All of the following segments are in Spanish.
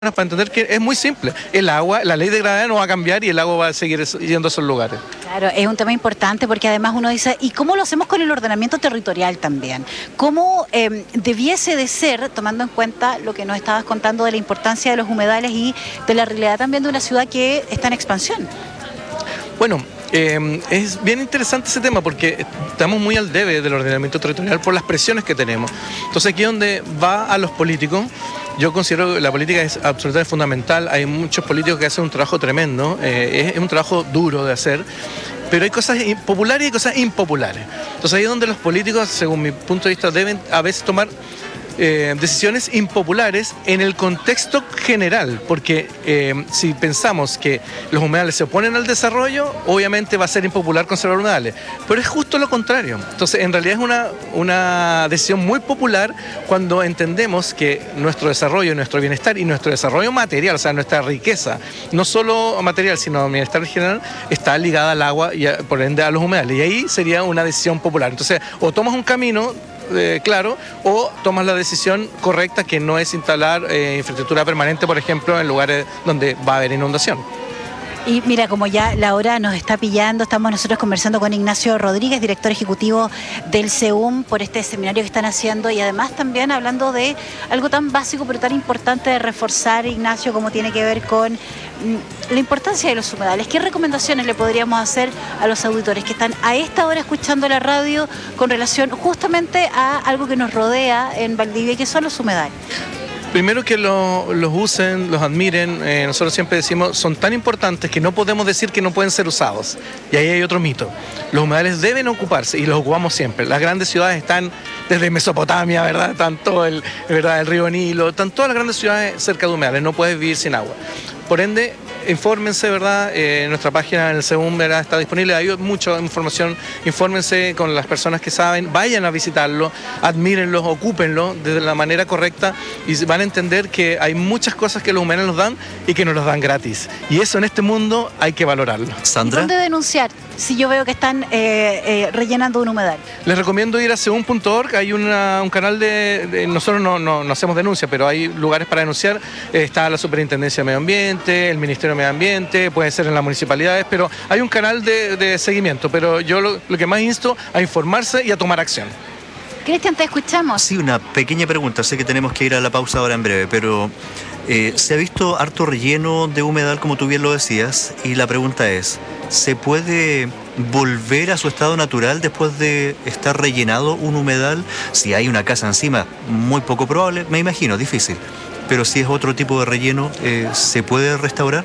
para entender que es muy simple. El agua, la ley de gravedad no va a cambiar y el agua va a seguir yendo a esos lugares. Claro, es un tema importante porque además uno dice, ¿y cómo lo hacemos con el ordenamiento territorial también? ¿Cómo debiese de ser, tomando en cuenta lo que nos estabas contando de la importancia de los humedales y de la realidad también de una ciudad que está en expansión? Bueno, es bien interesante ese tema porque estamos muy al debe del ordenamiento territorial por las presiones que tenemos. Entonces aquí donde va a los políticos, yo considero que la política es absolutamente fundamental. Hay muchos políticos que hacen un trabajo tremendo, es un trabajo duro de hacer, pero hay cosas populares y cosas impopulares. Entonces ahí es donde los políticos, según mi punto de vista, deben a veces tomar decisiones impopulares en el contexto general, porque si pensamos que los humedales se oponen al desarrollo, obviamente va a ser impopular conservar humedales, pero es justo lo contrario. Entonces en realidad es una decisión muy popular cuando entendemos que nuestro desarrollo, nuestro bienestar y nuestro desarrollo material, o sea, nuestra riqueza, no solo material, sino bienestar general, está ligada al agua y por ende a los humedales, y ahí sería una decisión popular. Entonces o tomas un camino claro, o tomas la decisión correcta, que no es instalar infraestructura permanente, por ejemplo, en lugares donde va a haber inundación. Y mira, como ya la hora nos está pillando, estamos nosotros conversando con Ignacio Rodríguez, director ejecutivo del SEUM, por este seminario que están haciendo y además también hablando de algo tan básico pero tan importante de reforzar, Ignacio, como tiene que ver con la importancia de los humedales. ¿Qué recomendaciones le podríamos hacer a los auditores que están a esta hora escuchando la radio con relación justamente a algo que nos rodea en Valdivia, que son los humedales? Primero que los usen, los admiren. Nosotros siempre decimos, son tan importantes que no podemos decir que no pueden ser usados. Y ahí hay otro mito. Los humedales deben ocuparse y los ocupamos siempre. Las grandes ciudades están desde Mesopotamia, ¿verdad? Están todo el río Nilo, están todas las grandes ciudades cerca de humedales. No puedes vivir sin agua. Por ende, infórmense, ¿verdad? Nuestra página en el SEUM, ¿verdad?, está disponible, hay mucha información. Infórmense con las personas que saben, vayan a visitarlo, admírenlo, ocúpenlo de la manera correcta y van a entender que hay muchas cosas que los humedales nos dan y que nos los dan gratis. Y eso en este mundo hay que valorarlo. Sandra, ¿dónde denunciar si yo veo que están rellenando un humedal? Les recomiendo ir a seum.org, hay un canal nosotros no hacemos denuncia, pero hay lugares para denunciar. Está la Superintendencia de Medio Ambiente, el Ministerio de Medio Ambiente, puede ser en las municipalidades, pero hay un canal de seguimiento, pero yo lo que más insto a informarse y a tomar acción. Cristian, te escuchamos. Sí, una pequeña pregunta, sé que tenemos que ir a la pausa ahora en breve, pero se ha visto harto relleno de humedal, como tú bien lo decías, y la pregunta es, ¿se puede volver a su estado natural después de estar rellenado un humedal? Si hay una casa encima, muy poco probable, me imagino, difícil. Pero si es otro tipo de relleno, ¿se puede restaurar?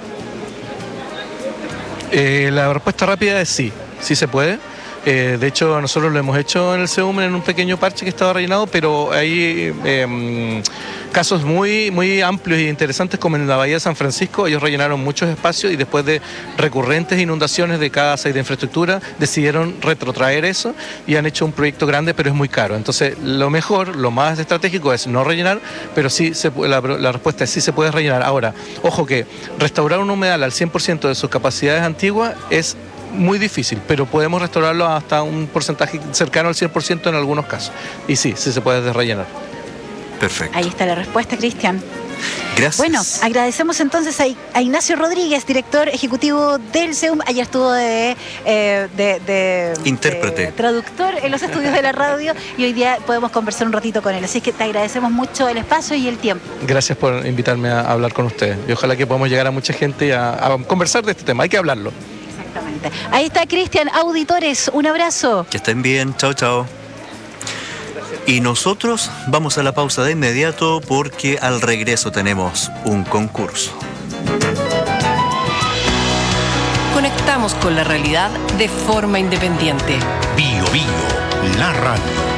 La respuesta rápida es sí, sí se puede. De hecho, nosotros lo hemos hecho en el SEUM en un pequeño parche que estaba rellenado, pero hay casos muy amplios e interesantes, como en la Bahía de San Francisco. Ellos rellenaron muchos espacios y después de recurrentes inundaciones de casas y de infraestructura, decidieron retrotraer eso y han hecho un proyecto grande, pero es muy caro. Entonces, lo mejor, lo más estratégico es no rellenar, pero sí, la respuesta es sí se puede rellenar. Ahora, ojo que restaurar un humedal al 100% de sus capacidades antiguas es muy difícil, pero podemos restaurarlo hasta un porcentaje cercano al 100% en algunos casos. Y sí se puede rellenar. Perfecto. Ahí está la respuesta, Cristian. Gracias. Bueno, agradecemos entonces a Ignacio Rodríguez, director ejecutivo del SEUM. Ayer estuvo de intérprete, de traductor en los estudios de la radio y hoy día podemos conversar un ratito con él. Así que te agradecemos mucho el espacio y el tiempo. Gracias por invitarme a hablar con ustedes. Y ojalá que podamos llegar a mucha gente a conversar de este tema. Hay que hablarlo. Exactamente. Ahí está Cristian. Auditores, un abrazo. Que estén bien. Chao, chao. Y nosotros vamos a la pausa de inmediato porque al regreso tenemos un concurso. Conectamos con la realidad de forma independiente. Bio, la radio.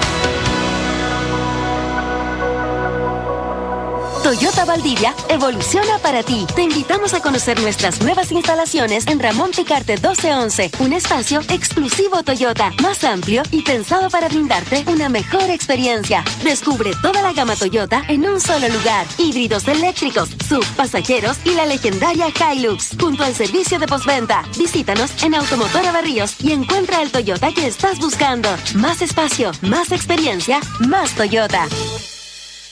Toyota Valdivia evoluciona para ti. Te invitamos a conocer nuestras nuevas instalaciones en Ramón Picarte 1211, un espacio exclusivo Toyota, más amplio y pensado para brindarte una mejor experiencia. Descubre toda la gama Toyota en un solo lugar. Híbridos eléctricos, SUV, pasajeros y la legendaria Hilux, junto al servicio de postventa. Visítanos en Automotora Barríos y encuentra el Toyota que estás buscando. Más espacio, más experiencia, más Toyota.